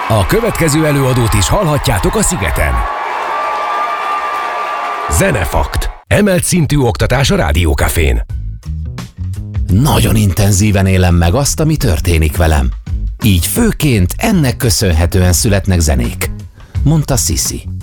A következő előadót is hallhatjátok a Szigeten. Zenefakt. Emelt szintű oktatás a Rádiókafén. Nagyon intenzíven élem meg azt, ami történik velem. Így főként ennek köszönhetően születnek zenék, mondta Sissi.